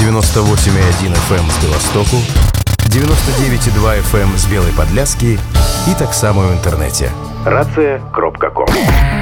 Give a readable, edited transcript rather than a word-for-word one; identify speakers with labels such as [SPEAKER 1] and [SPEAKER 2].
[SPEAKER 1] 98,1 FM з Білостоку, 99,2 FM з Білої Подляски і так само в інтернеті. Рація.ком